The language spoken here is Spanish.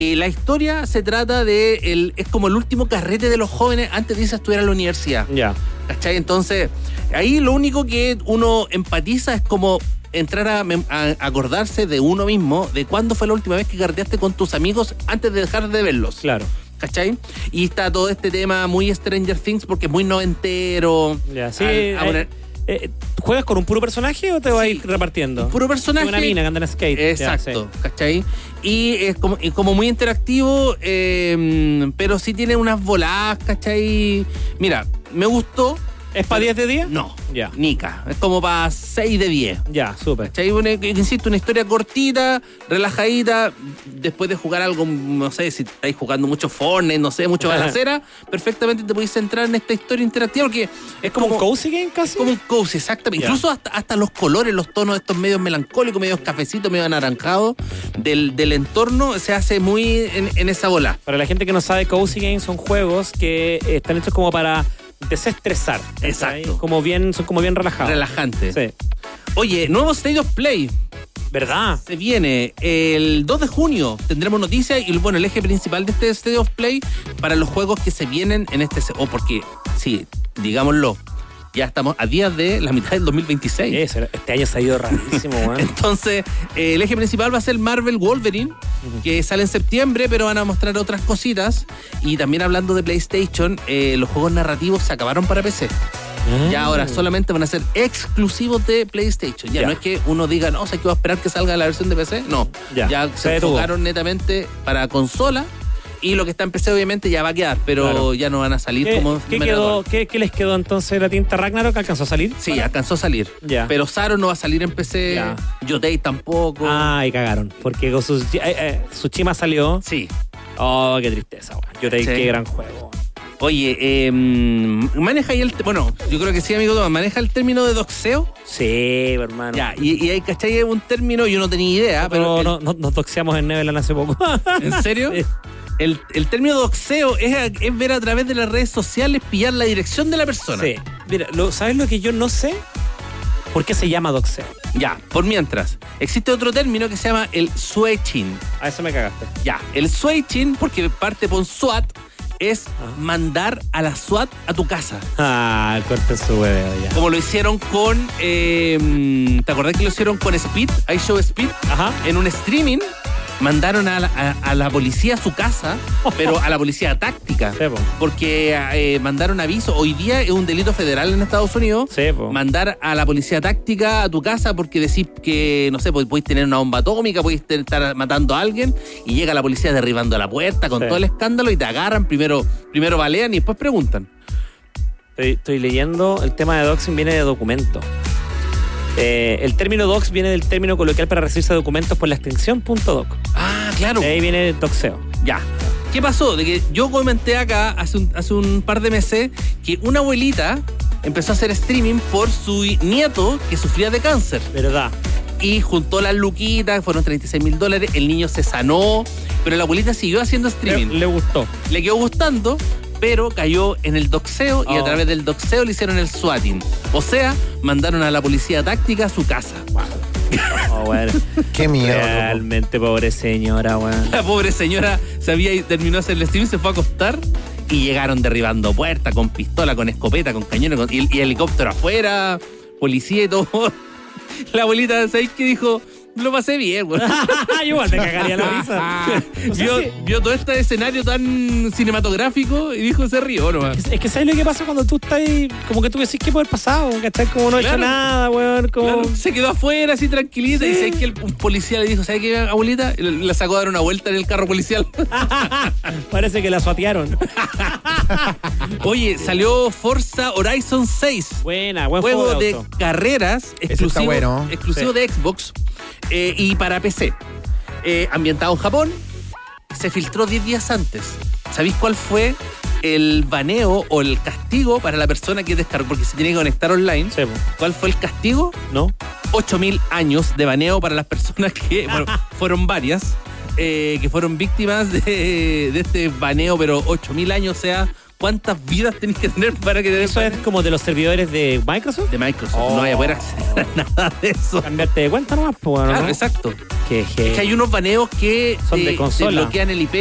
La historia se trata de... es como el último carrete de los jóvenes antes de irse a estudiar a la universidad. Ya. ¿Cachai? Entonces, ahí lo único que uno empatiza es como entrar a acordarse de uno mismo, de cuándo fue la última vez que carreteaste con tus amigos antes de dejar de verlos. Claro. ¿Cachai? Y está todo este tema muy Stranger Things porque es muy noventero. Ya, sí. ¿Juegas con un puro personaje o te vas a ir repartiendo? Puro personaje. Una mina que anda en skate. Exacto, ya, sí. ¿Cachai? Y es como muy interactivo, pero sí tiene unas voladas, ¿cachai? Mira, me gustó. ¿Es para 10 de 10? No, ya. Nica. Es como para 6 de 10. Ya, súper. ¿Cachai? Insisto, una historia cortita, relajadita. Después de jugar algo, no sé, si estáis jugando mucho Fortnite, no sé, mucho balacera, perfectamente te podéis centrar en esta historia interactiva porque es como un cozy game casi. Como un cozy, exactamente. Yeah. Incluso hasta los colores, los tonos estos medios melancólicos, medios cafecitos, medio anaranjados del entorno se hace muy en esa bola. Para la gente que no sabe, cozy games son juegos que están hechos como para desestresar. Exacto. Son como bien relajados. Relajantes. Sí. Oye, nuevo State of Play. ¿Verdad? Se viene el 2 de junio. Tendremos noticias y bueno, el eje principal de este State of Play para los juegos que se vienen en este... porque, sí, digámoslo, ya estamos a días de la mitad del 2026. Este año se ha ido rarísimo, ¿eh? Entonces, el eje principal va a ser Marvel Wolverine, que sale en septiembre, pero van a mostrar otras cositas. Y también hablando de PlayStation, los juegos narrativos se acabaron para PC. Ya ahora solamente van a ser exclusivos de PlayStation. Ya no es que uno diga, no, o sea, que va a esperar que salga la versión de PC. No, ya se enfocaron netamente para consola. Y lo que está en PC obviamente ya va a quedar, pero ya no van a salir ¿Qué les quedó entonces la tinta Ragnarok? ¿Alcanzó a salir? Sí, alcanzó a salir. Ya. Pero Saro no va a salir en PC, Yotei tampoco. Y cagaron, porque con Tsushima salió. Sí. Oh, qué tristeza, güey. Yotei, qué gran juego. Oye, ¿maneja ahí bueno, yo creo que sí, amigo Tomás, ¿maneja el término de doxeo? Sí, hermano. Ya, y ahí, ¿cachai? Es un término, yo no tenía idea, pero... Nos doxeamos en Neverland hace poco. ¿En serio? Sí. El término doxeo es ver a través de las redes sociales pillar la dirección de la persona. Sí. Mira, ¿sabes lo que yo no sé? ¿Por qué se llama doxeo? Ya, por mientras. Existe otro término que se llama el swatching. A eso me cagaste. Ya, el swatching, porque parte por SWAT, es mandar a la SWAT a tu casa. Corte su huevo ya. Como lo hicieron con... ¿te acordás que lo hicieron con Speed? iShow Speed. Ajá. En un streaming mandaron a la policía a su casa, pero a la policía táctica. Sí, porque mandaron aviso. Hoy día es un delito federal en Estados Unidos. Sí, mandar a la policía táctica a tu casa porque decís que, no sé, podéis tener una bomba atómica, podéis estar matando a alguien y llega la policía derribando la puerta con todo el escándalo y te agarran, primero balean y después preguntan. Estoy leyendo, el tema de doxing viene de documento. El término dox viene del término coloquial para recibirse documentos por la extensión .doc. Claro. De ahí viene doxeo. Ya. ¿Qué pasó? De que yo comenté acá hace un par de meses que una abuelita empezó a hacer streaming por su nieto que sufría de cáncer. ¿Verdad? Y juntó las luquitas, fueron $36,000, el niño se sanó, pero la abuelita siguió haciendo streaming. Le gustó. Le quedó gustando, pero cayó en el doxeo y a través del doxeo le hicieron el swatting. O sea, mandaron a la policía táctica a su casa. Bueno. Qué miedo. Realmente, pobre señora, weón. La pobre señora terminó de hacer el streaming, se fue a acostar y llegaron derribando puertas con pistola, con escopeta, con cañones y helicóptero afuera, policía y todo. La abuelita, ¿sabéis qué dijo? Lo pasé bien, güey. Igual me cagaría la risa. Vio todo este escenario tan cinematográfico y dijo, se rió nomás. Es que ¿sabes lo que pasa cuando tú estás ahí? Como que tú decís que puede haber pasado, ¿cachai? Como no ha hecho nada, weón. Como... Claro. Se quedó afuera así tranquilita y ¿sabes que un policía le dijo, ¿sabes qué, abuelita? La sacó a dar una vuelta en el carro policial. Parece que la suatearon. Oye, salió Forza Horizon 6. Buen juego de carreras exclusivo de Xbox. Y para PC, ambientado en Japón, se filtró 10 días antes. ¿Sabéis cuál fue el baneo o el castigo para la persona que descargó? Porque se tiene que conectar online. Sí, ¿cuál fue el castigo? No. 8.000 años de baneo para las personas que, fueron varias, que fueron víctimas de este baneo, pero 8.000 años, o sea... ¿Cuántas vidas tenés que tener para que... ¿Eso es como de los servidores de Microsoft? De Microsoft. No voy a poder acceder a nada de eso. Cambiarte de cuenta nomás, pues. Claro, exacto. que Es que hay unos baneos que Son de te consola. bloquean el IP